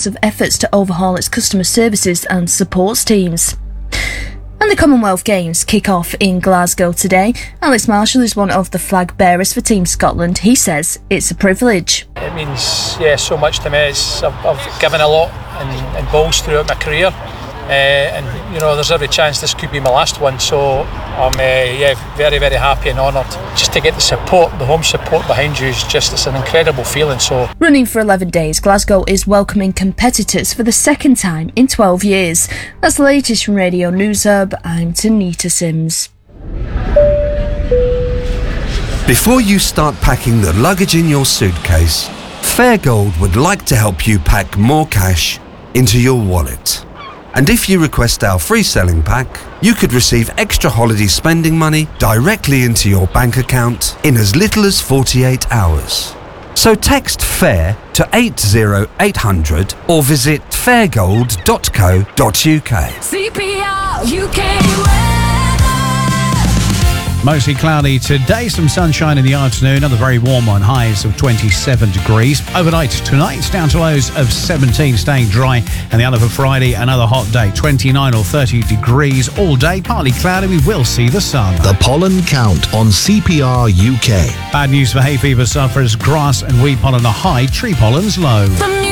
reports of efforts to overhaul its customer services and supports teams. And the Commonwealth Games kick off in Glasgow today. Alex Marshall is one of the flag bearers for Team Scotland. He says it's a privilege. It means so much to me. I've given a lot in bowls throughout my career, and there's every chance this could be my last one. So I'm very, very happy and honoured just to get the home support behind you. It's an incredible feeling. So running for 11 days, Glasgow is welcoming competitors for the second time in 12 years. That's the latest from Radio News Hub. I'm Tanita Sims. Before you start packing the luggage in your suitcase, Fairgold would like to help you pack more cash into your wallet. And if you request our free selling pack, you could receive extra holiday spending money directly into your bank account in as little as 48 hours. So text FAIR to 80800 or visit fairgold.co.uk. CPR UK. Mostly cloudy today, some sunshine in the afternoon, another very warm one, highs of 27 degrees. Overnight tonight, down to lows of 17, staying dry. And the other for Friday, another hot day, 29 or 30 degrees all day, partly cloudy, we will see the sun. The pollen count on CPR UK. Bad news for hay fever sufferers, grass and wheat pollen are high, tree pollen's low.